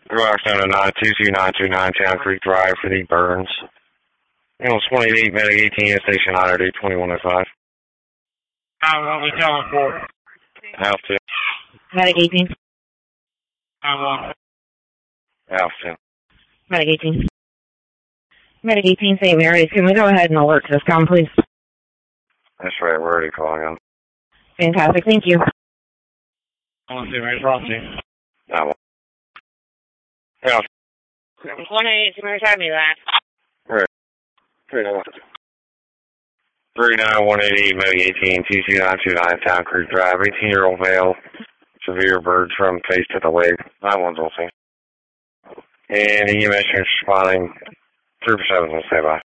Roxanne 922-929 Town Creek Drive for the Burns. Animal 28, Medic 18, Station IRD 2105. What we telling for? House 2. Medic 18. I House 2. Medic 18. Medic 18, St. Mary's. Can we go ahead and alert Tiscom, please? That's right, we're already calling them. Fantastic, thank you. I want to see Ray Frosty. That one. House. 188, St. Mary's, have me that. Right. 39188, Medic 18, TC929 Town Creek Drive, 18-year-old male, severe birds from face to the leg. That one's also. And EMS responding, 3% will stay by.